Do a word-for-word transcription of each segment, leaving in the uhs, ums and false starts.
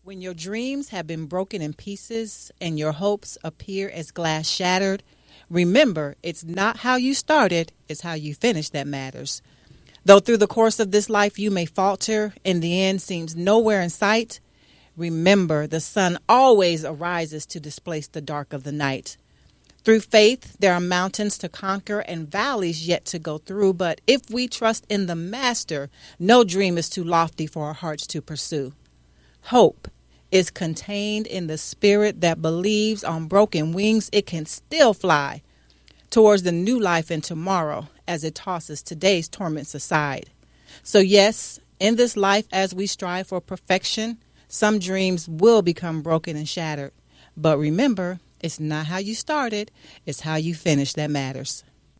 When your dreams have been broken in pieces and your hopes appear as glass shattered, remember it's not how you started, it's how you finish that matters. Though through the course of this life you may falter and the end seems nowhere in sight, remember the sun always arises to displace the dark of the night. Through faith, there are mountains to conquer and valleys yet to go through, but if we trust in the Master, no dream is too lofty for our hearts to pursue. Hope is contained in the spirit that believes on broken wings it can still fly towards the new life and tomorrow as it tosses today's torments aside. So yes, in this life as we strive for perfection, some dreams will become broken and shattered. But remember, it's not how you started, it's how you finish that matters.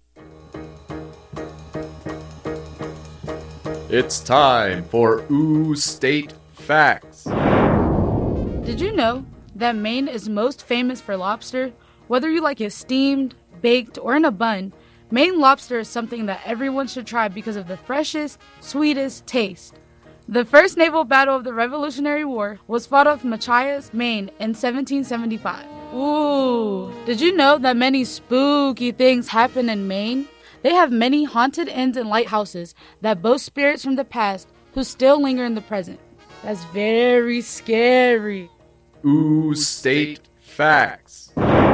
It's time for Ooh State Facts. Did you know that Maine is most famous for lobster? Whether you like it steamed, baked, or in a bun, Maine lobster is something that everyone should try because of the freshest, sweetest taste. The first naval battle of the Revolutionary War was fought off Machias, Maine in seventeen seventy-five. Ooh, did you know that many spooky things happen in Maine? They have many haunted inns and lighthouses that boast spirits from the past who still linger in the present. That's very scary. Ooh State Facts.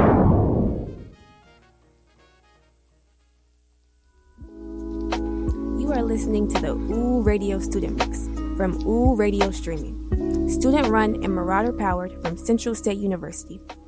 You are listening to the Ooh Radio Student Mix from Ooh Radio Streaming, student-run and marauder-powered from Central State University.